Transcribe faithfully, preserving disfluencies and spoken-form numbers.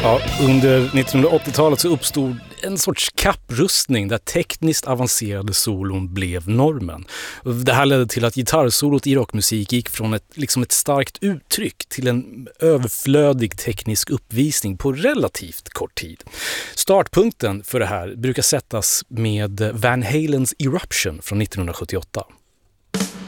Ja, under nittonhundraåttiotalet så uppstod en sorts kapprustning där tekniskt avancerade solon blev normen. Det här ledde till att gitarrsolot i rockmusik gick från ett, liksom ett starkt uttryck till en överflödig teknisk uppvisning på relativt kort tid. Startpunkten för det här brukar sättas med Van Halens Eruption från nittonhundrasjuttioåtta.